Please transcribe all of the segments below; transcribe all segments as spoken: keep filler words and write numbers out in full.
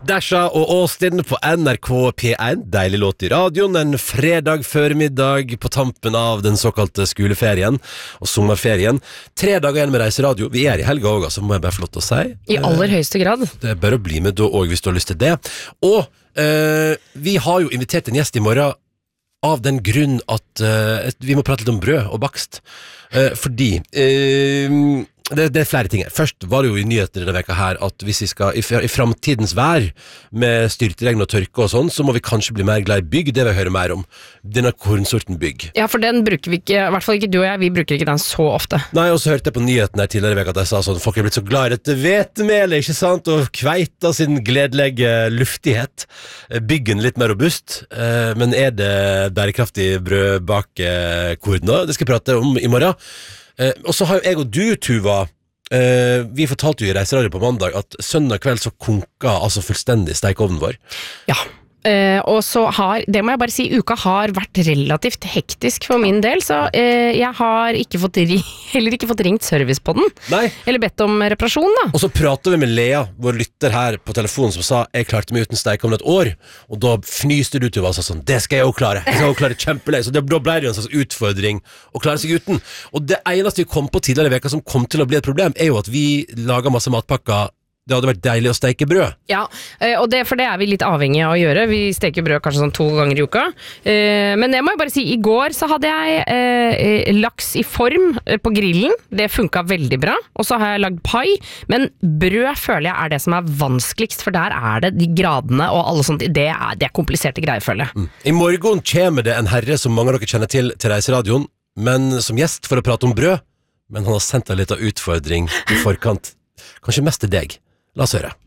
Dasha og Austin på N R K P én. Deilig låt i radioen en fredag føremiddag på tampen av den såkalte skoleferien og sommerferien. Tre dager igjen med Reiseradio. Vi er i helga også, så må jeg bare få lov til å si. I aller høyeste grad. Det er bare å bli med da også hvis du har lyst til det. Og eh, vi har jo invitert en gjest i morgen av den grunn at eh, vi må prate litt om brød og bakst. Eh, fordi... Eh, Det, det er flere ting. Først var det jo i nyheter denne veka her at hvis vi skal i, i fremtidens vær med styrtregn og tørke og sånn, så må vi kanskje bli mer glad i bygg. Det vil jeg høre mer om. Denne kornsorten bygg. Ja, for den bruker vi ikke, i hvert fall ikke du og jeg, vi bruker ikke den så ofte. Nei, og så hørte jeg på nyheten her tidligere i veka at jeg sa sånn, folk er blitt så glad i dette hvetemel, ikke sant? Og kveita sin gledelige luftighet. Byggen litt mer robust. Men er det bærekraftig brødbakekorn da? Det skal jeg prate om i morgen. Eh, og så har jo jeg og du, Tuva, eh, vi fortalte jo i Reiseradio på mandag at søndag kveld så konka altså fullstendig stekeovnen vår. Ja, eh, og så har, det må jeg bare si, uka har vært relativt hektisk for min del, så eh, jeg har ikke fått ri, heller ikke fått ringt service på den. Nei. Eller bedt om reparasjon da. Og så pratet vi med Lea, vår lytter her på telefonen, som sa, jeg klarte meg uten stekeovn et år, og da fnyste du til og sa sånn, det skal jeg jo klare, jeg skal jo klare kjempelenge, så det, da ble det jo en slags utfordring å klare seg uten. Og det eneste vi kom på tidligere i veka som kom til å bli et problem, er jo at vi lager masse matpakker. Det hadde vært deilig å steke brød. Ja, og det, for det er vi litt avhengige av å gjøre. Vi steker brød kanskje sånn to ganger i uka. Men jeg må jo bare si, i går så hadde jeg eh, laks i form på grillen. Det funket veldig bra. Og så har jeg lagd pai. Men brød føler jeg er det som er vanskeligst, for der er det de gradene og alle sånt. Det er, det er kompliserte greier, føler jeg. Mm. I morgen kommer det en herre som mange av dere kjenner til til Reiseradioen, men som gjest for å prate om brød. Men han har sendt en liten utfordring i forkant. Kanskje mest til deg. La oss høre.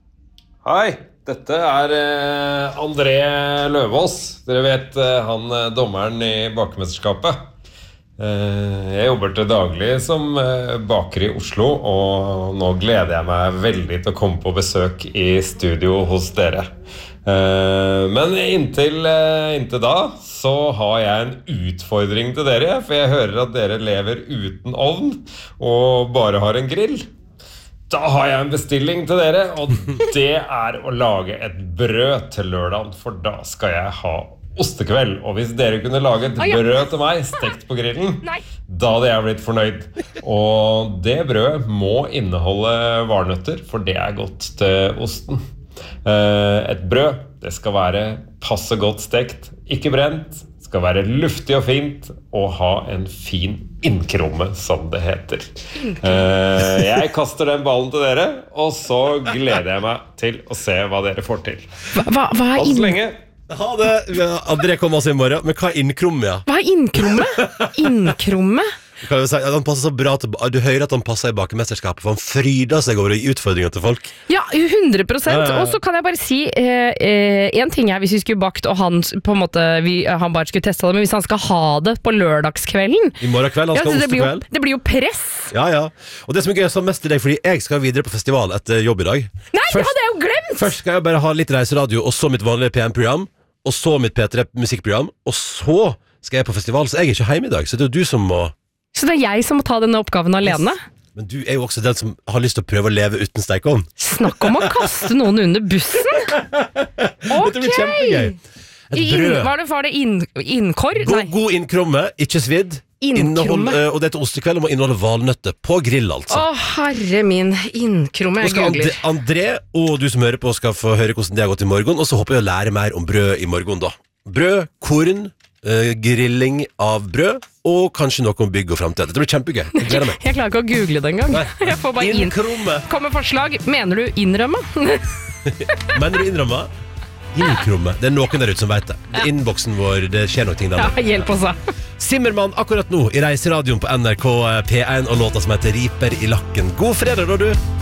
Hei, dette er eh, André Løvaas. Dere vet eh, han eh, dommeren i bakemesterskapet. Eh, jeg jobber til daglig som eh, baker i Oslo, og nå gleder jeg meg veldig til å komme på besøk i studio hos dere. Eh, men inntil, eh, inntil da så har jeg en utfordring til dere, for jeg hører at dere lever uten ovn og bare har en grill. Da har jeg en bestilling til dere, og det er å lage et brød til lørdagen, for da skal jeg ha ostekveld. Og hvis dere kunne lage et brød til meg, stekt på grillen, da hadde jeg blitt fornøyd. Og det brødet må inneholde valnøtter, for det er godt til osten. Et brød, det skal være passe godt stekt, ikke brent, skal være luftig og fint, og ha en fin innkromme, som det heter. Uh, jeg kaster den ballen til dere, og så gleder jeg meg til å se hva dere får til. Hva, hva er inn... lenge. Ha det! André kommer oss i morgen, men hva er innkromme? Ja? Hva er innkromme? Innkromme? Kan jeg si, han passer så bra til, du hører at han passer i bakemesterskapet, for han fryder seg over utfordringer til folk. Ja, hundre prosent. Ja, ja, ja. Og så kan jeg bare si eh, eh, en ting er hvis vi skulle bakt, og han på en måte vi, han bare skulle teste det, men hvis han skal ha det på lørdagskvelden i morgen kveld, han skal ja, ha ostekveld. Det, det blir jo press. Ja, ja. Og det som er gøy er mest til deg, fordi jeg skal videre på festival etter jobb i dag. Nei, først, det hadde jeg jo glemt! Først skal jeg bare ha litt reiseradio, og så mitt vanlige P M-program, og så mitt P tre musikkprogram, og så skal jeg på festival, så jeg er ikke hjemme i dag, så det er jo du som må... Så det er jeg som må ta denne oppgaven alene? Yes. Men du er jo også den som har lyst til å prøve å leve uten stekeovn. Snakk om å kaste noen under bussen! Ok! Dette blir kjempegøy. Et brød. Hva er det for det? Inn, innkår? God, god innkromme, ikke svidd. Innhold, og det til ostekveld må inneholde valnøtter på grill, altså. Å, herre min, innkromme. Nå skal André, André og du som hører på skal få høre hvordan det har gått i morgen, og så håper jeg å lære mer om brød i morgen da. Brød, korn, Uh, grilling av brød, og kanskje noe om bygg og fremtid. Det blir kjempegøy. Jeg gleder meg. Jeg klarer ikke å google det engang. Jeg får bare innkromme. Inn. Kommer forslag. Mener du innrømme? Mener du innrømme? Innkromme. Det er noen der ute som vet det. Det er innboksen vår, det skjer noe ting der. Ja, hjelp oss da. Simmermann akkurat nå i Reiseradioen på N R K P én og låta som heter Riper i lakken. God fredag da, du!